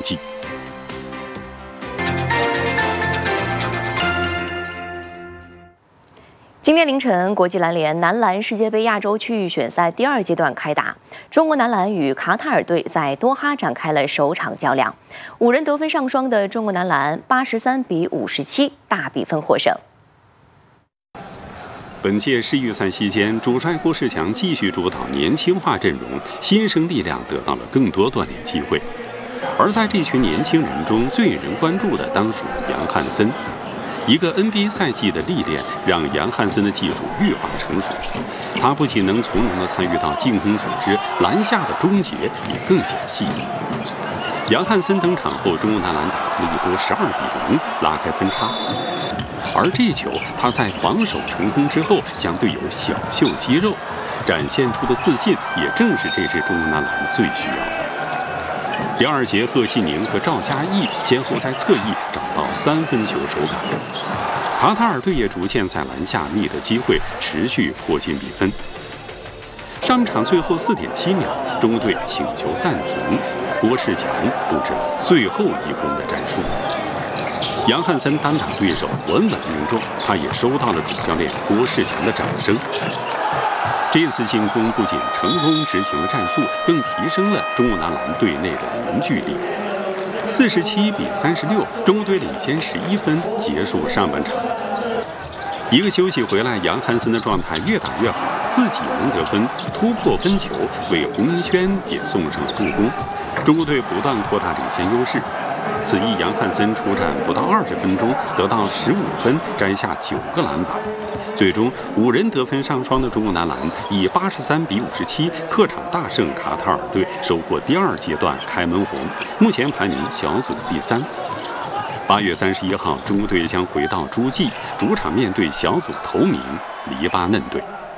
绩。 今天凌晨，国际篮联男篮世界杯亚洲区域选赛第2阶段开打，中国男篮与卡塔尔队在多哈展开了首场较量。5人得分上双的中国男篮83比57大比分获胜。 本届世预赛期间，主帅郭士强继续主导年轻化阵容，新生力量得到了更多锻炼机会。而在这群年轻人中，最引人关注的当属杨汉森。一个 NBA 赛季的历练让杨汉森的技术愈发成熟，他不仅能从容地参与到进攻组织，篮下的终结也更显细腻。杨汉森登场后，中国男篮打出了一波12比0，拉开分差。而这球他在防守成功之后，向队友小秀肌肉，展现出的自信也正是这支中国男篮最需要的。第2节，贺西宁和赵佳毅先后在侧翼找到3分球手感，卡塔尔队也逐渐在篮下觅得机会，持续迫近比分。上场最后4.7秒，中国队请求暂停，郭士强布置了最后一攻的战术。杨汉森单打对手稳稳命中，他也收到了主教练郭士强的掌声。这次进攻不仅成功执行了战术，更提升了中国男篮队内的凝聚力。47比36，中国队领先11分，结束上半场。一个休息回来，杨汉森的状态越打越好，自己能得分，突破分球，为洪一轩也送上了助攻。中国队不断扩大领先优势。此役杨汉森出战不到20分钟，得到15分，摘下9个篮板。最终5人得分上双的中国男篮以83比57客场大胜卡塔尔队，收获第2阶段开门红，目前排名小组第3。8月31号，中国队将回到诸暨主场面对小组头名黎巴嫩队。